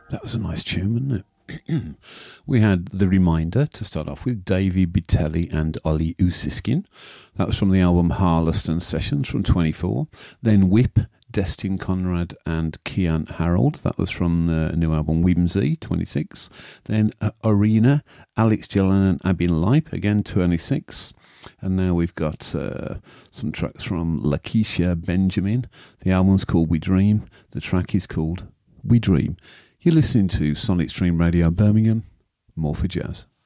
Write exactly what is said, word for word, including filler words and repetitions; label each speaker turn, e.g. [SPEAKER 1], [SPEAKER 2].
[SPEAKER 1] That was a nice tune, wasn't it? We had The Reminder to start off with, Davy Bitelli and Ollie Usiskin. That was from the album Harleston Sessions from twenty-four. Then Whip, Destin Conrad and Kian Harold. That was from the new album Whimsy, twenty-six. Then uh, Arena, Alex Gillen and Abin Leip, again twenty-six. And now we've got uh, some tracks from Lakeisha Benjamin. The album's called We Dream. The track is called We Dream. You're listening to Sonic Stream Radio Birmingham. More for jazz.